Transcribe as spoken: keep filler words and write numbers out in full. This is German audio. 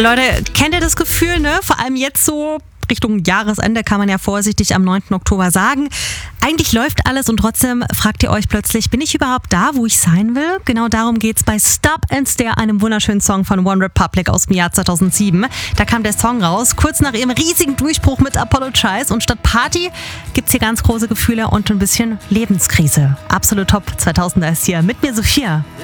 Leute, kennt ihr das Gefühl, ne? Vor allem jetzt so Richtung Jahresende kann man ja vorsichtig am neunten Oktober sagen. Eigentlich läuft alles und trotzdem fragt ihr euch plötzlich, bin ich überhaupt da, wo ich sein will? Genau darum geht's bei Stop and Stare, einem wunderschönen Song von One Republic aus dem Jahr zweitausendsieben. Da kam der Song raus, kurz nach ihrem riesigen Durchbruch mit Apologize, und statt Party gibt's hier ganz große Gefühle und ein bisschen Lebenskrise. Absolut top, zweitausender ist hier mit mir Sophia.